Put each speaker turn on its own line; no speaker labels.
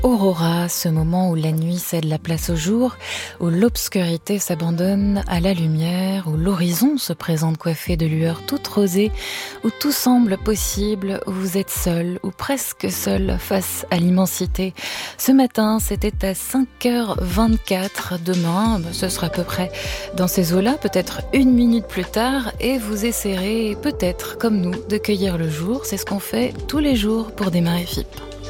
Aurora, ce moment où la nuit cède la place au jour, où l'obscurité s'abandonne à la lumière, où l'horizon se présente coiffé de lueurs toutes rosées, où tout semble possible, où vous êtes seul ou presque seul face à l'immensité. Ce matin, c'était à 5h24. Demain, ce sera à peu près dans ces eaux-là, peut-être une minute plus tard, et vous essaierez peut-être, comme nous, de cueillir le jour. C'est ce qu'on fait tous les jours pour démarrer FIP.